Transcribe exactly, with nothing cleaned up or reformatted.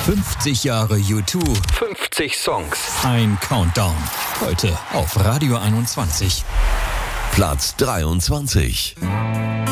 fünfzig Jahre U zwei, fünfzig Songs. ein Countdown. Heute auf Radio einundzwanzig. Platz dreiundzwanzig.